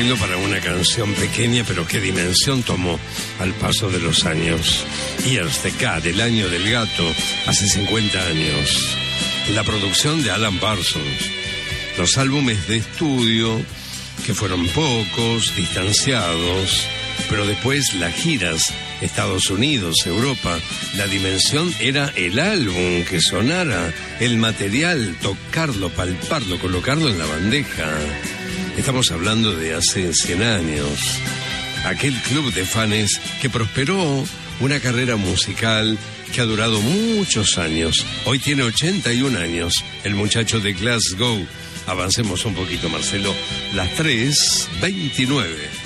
arreglo para una canción pequeña, pero qué dimensión tomó al paso de los años. Years the Cat, el año del gato, hace 50 años. La producción de Alan Parsons. Los álbumes de estudio, que fueron pocos, distanciados, pero después las giras, Estados Unidos, Europa, la dimensión era el álbum, que sonara, el material, tocarlo, palparlo, colocarlo en la bandeja. Estamos hablando de hace 100 años. Aquel club de fans que prosperó, una carrera musical que ha durado muchos años. Hoy tiene 81 años, el muchacho de Glasgow. Avancemos un poquito, Marcelo. Las 3:29.